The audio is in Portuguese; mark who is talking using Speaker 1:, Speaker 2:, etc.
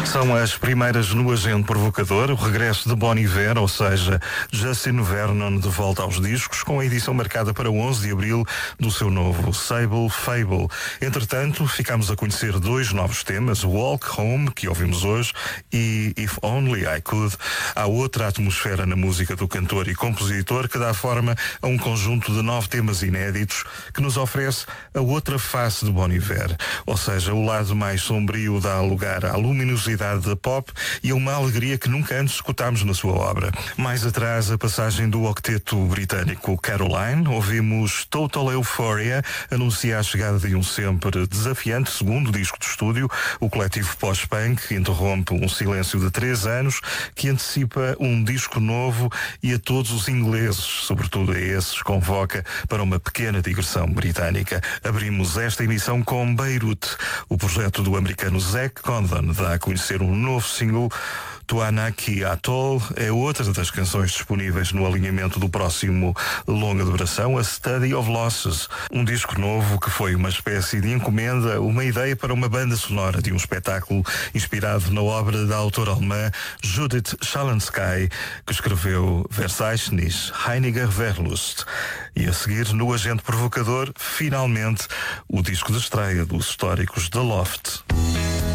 Speaker 1: São as primeiras no Agente Provocador, o regresso de Bon Iver, ou seja, Justin Vernon de volta aos discos, com a edição marcada para 11 de abril do seu novo Sable Fable. Entretanto, ficámos a conhecer dois novos temas, Walk Home, que ouvimos hoje, e If Only I Could. Há outra atmosfera na música do cantor e compositor que dá forma a um conjunto de 9 temas inéditos que nos oferece a outra face de Bon Iver, ou seja, o lado mais sombrio dá lugar à luminosidade da pop e a uma alegria que nunca antes escutámos na sua obra. Mais atrás, a passagem do octeto britânico Caroline, ouvimos Total Euphoria, anuncia a chegada de um sempre desafiante segundo disco de estúdio. O coletivo pós-punk interrompe um silêncio de 3 anos que antecipa um disco novo e a todos os ingleses, sobretudo a esses, convoca para uma pequena digressão britânica. Abrimos esta emissão com Beirut. O projeto do americano Zack Condon dá a conhecer um novo single. Tuanaki Atoll é outra das canções disponíveis no alinhamento do próximo longa duração, A Study of Losses, um disco novo que foi uma espécie de encomenda, uma ideia para uma banda sonora de um espetáculo inspirado na obra da autora alemã Judith Schalansky, que escreveu Verzeichnis Heiliger Verlust. E a seguir, no Agente Provocador, finalmente, o disco de estreia dos históricos The Loft.